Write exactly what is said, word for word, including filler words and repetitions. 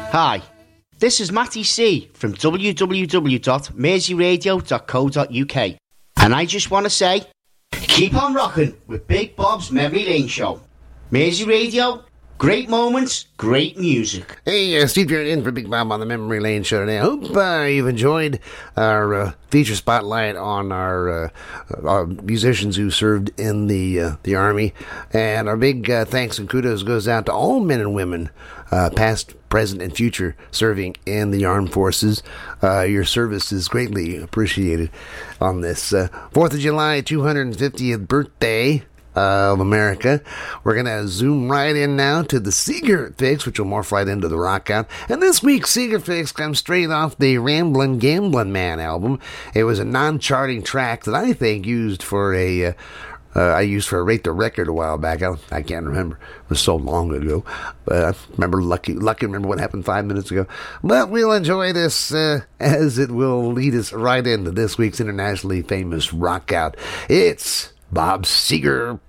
Hi, this is Matty C from w w w dot mersey radio dot co dot u k, and I just want to say, keep on rocking with Big Bob's Memory Lane Show. Mersey Radio, great moments, great music. Hey, uh, Steve here in for Big Bob on the Memory Lane Show today. I hope uh, you've enjoyed our uh, feature spotlight on our, uh, our musicians who served in the uh, the Army. And our big uh, thanks and kudos goes out to all men and women, uh, past, present, and future, serving in the armed forces. Uh, your service is greatly appreciated on this uh, fourth of July, two hundred fiftieth birthday of America. We're going to zoom right in now to the Seeger Fix, which will morph right into the rock out. And this week's Seeger Fix comes straight off the Ramblin' Gamblin' Man album. It was a non-charting track that I think used for a... Uh, Uh, I used for a Rate the Record a while back. I, I can't remember. It was so long ago. But I remember Lucky, Lucky remember what happened five minutes ago. But we'll enjoy this uh, as it will lead us right into this week's internationally famous rock out. It's Bob Seger